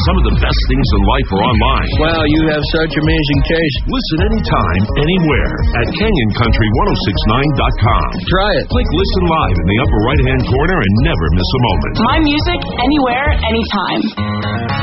Some of the best things in life are online. Wow, you have such amazing taste. Listen anytime, anywhere at CanyonCountry1069.com. Try it. Click Listen Live in the upper right-hand corner and never miss a moment. My music, anywhere, anytime.